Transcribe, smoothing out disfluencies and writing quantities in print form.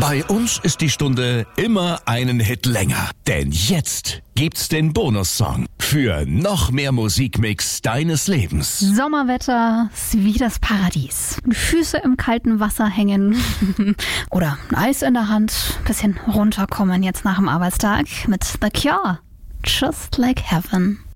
Bei uns ist die Stunde immer einen Hit länger. Denn jetzt gibt's den Bonussong für noch mehr Musikmix deines Lebens. Sommerwetter ist wie das Paradies. Füße im kalten Wasser hängen oder ein Eis in der Hand. Bisschen runterkommen jetzt nach dem Arbeitstag mit The Cure. Just like heaven.